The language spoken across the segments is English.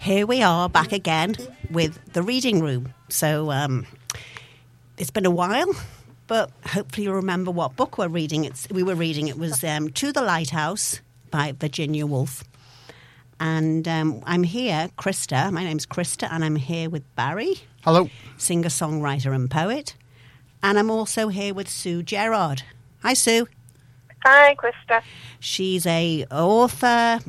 here we are back again with the reading room. So it's been a while, but hopefully you remember what book we're reading. It was To the Lighthouse by Virginia Woolf. And I'm here, Krista. My name's Krista, and I'm here with Barry. Hello. Singer-songwriter and poet. And I'm also here with Sue Gerard. Hi, Sue. Hi, Krista. She's a author,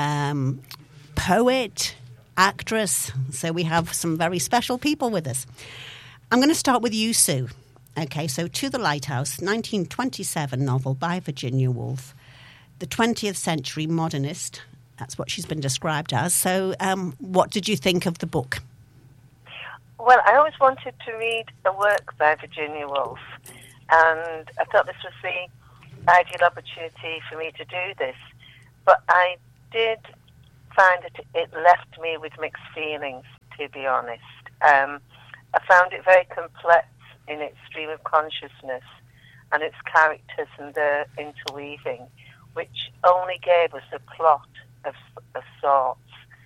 poet, actress. So we have some very special people with us. I'm going to start with you, Sue. Okay, so To the Lighthouse, 1927 novel by Virginia Woolf. The 20th century modernist. That's what she's been described as. So what did you think of the book? Well, I always wanted to read a work by Virginia Woolf, and I thought this was the ideal opportunity for me to do this. But I did find that it left me with mixed feelings, to be honest. I found it very complex in its stream of consciousness and its characters and their interweaving, which only gave us a plot of sorts.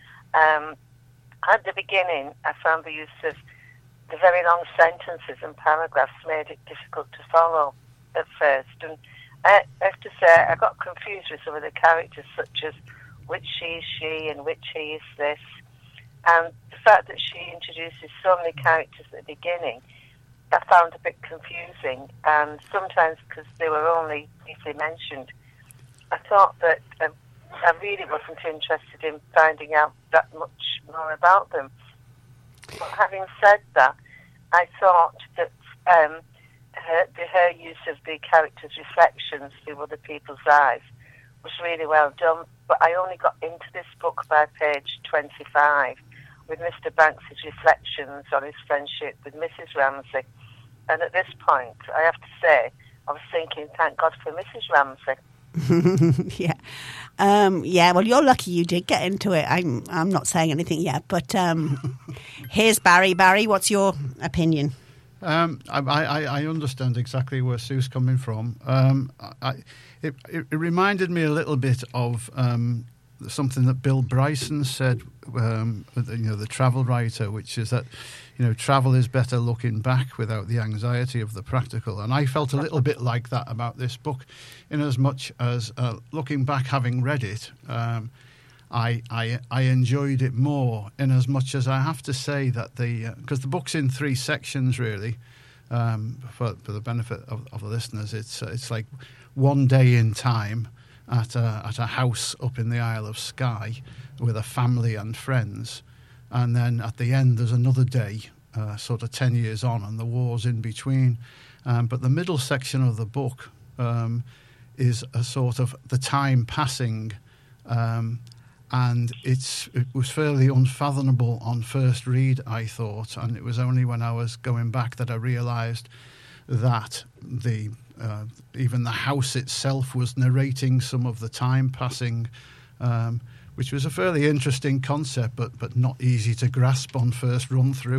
At the beginning, I found the use of the very long sentences and paragraphs made it difficult to follow at first. And I have to say, I got confused with some of the characters, such as which she is she and which he is this. And the fact that she introduces so many characters at the beginning, I found a bit confusing. And sometimes, because they were only briefly mentioned, I thought that I really wasn't interested in finding out that much more about them. But having said that, I thought that her use of the characters' reflections through other people's eyes was really well done. But I only got into this book by page 25 with Mr. Banks's reflections on his friendship with Mrs. Ramsay. And at this point, I have to say, I was thinking, thank God for Mrs. Ramsay. Yeah. Well, you're lucky you did get into it. I'm not saying anything yet, but here's Barry. Barry, what's your opinion? I understand exactly where Sue's coming from. It reminded me a little bit of something that Bill Bryson said, the travel writer, which is that, travel is better looking back without the anxiety of the practical. And I felt a little bit like that about this book, in as much as looking back, having read it, I enjoyed it more, in as much as I have to say that because the book's in 3 sections, really, for the benefit of the listeners. It's like one day in time at a house up in the Isle of Skye with a family and friends. And then at the end, there's another day, sort of 10 years on, and the war's in between. But the middle section of the book is a sort of the time passing, and it was fairly unfathomable on first read, I thought. And it was only when I was going back that I realised that even the house itself was narrating some of the time passing, which was a fairly interesting concept, but not easy to grasp on first run through.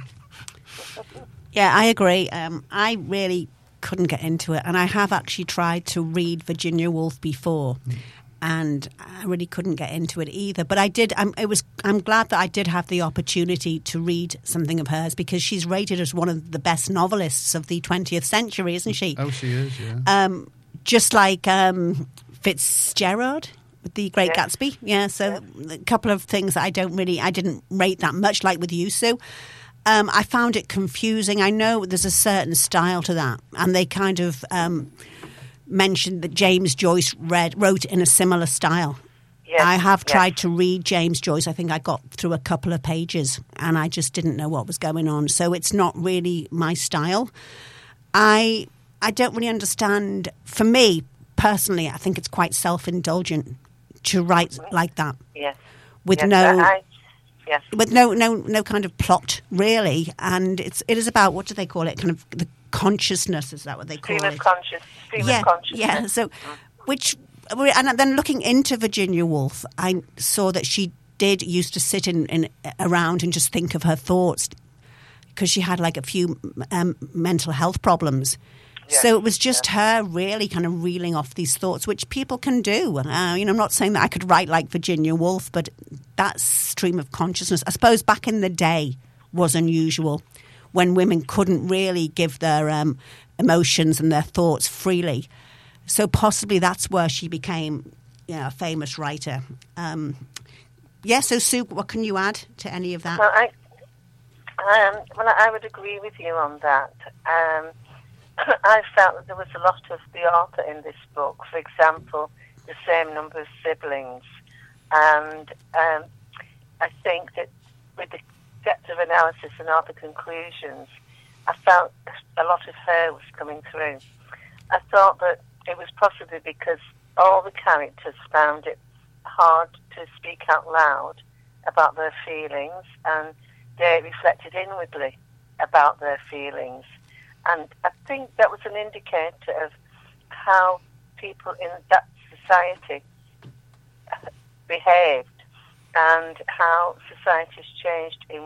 Yeah, I agree. I really couldn't get into it, and I have actually tried to read Virginia Woolf before, and I really couldn't get into it either. But I did. I'm glad that I did have the opportunity to read something of hers, because she's rated as one of the best novelists of the 20th century, isn't she? Oh, she is. Yeah. Just like Fitzgerald with The Great Gatsby. Yeah. So a couple of things that I didn't rate that much, like with you, Sue. I found it confusing. I know there's a certain style to that, and they kind of mentioned that James Joyce wrote in a similar style. Yes, I have tried to read James Joyce. I think I got through a couple of pages, and I just didn't know what was going on. So it's not really my style. I don't really understand. For me, personally, I think it's quite self-indulgent to write like that. Yes. With with no kind of plot, really. And it is about, what do they call it? Kind of the consciousness, is that what they call it? Stream of consciousness. Yeah, so, and then looking into Virginia Woolf, I saw that she used to sit around and just think of her thoughts, because she had like a few mental health problems. So it was just her really kind of reeling off these thoughts, which people can do. I'm not saying that I could write like Virginia Woolf, but that stream of consciousness, I suppose back in the day, was unusual when women couldn't really give their emotions and their thoughts freely. So possibly that's where she became a famous writer. So Sue, what can you add to any of that? Well, I would agree with you on that. I felt that there was a lot of the author in this book. For example, the same number of siblings. And I think that with the depth of analysis and all the conclusions, I felt a lot of her was coming through. I thought that it was possibly because all the characters found it hard to speak out loud about their feelings, and they reflected inwardly about their feelings. And I think that was an indicator of how people in that society behaved and how society has changed in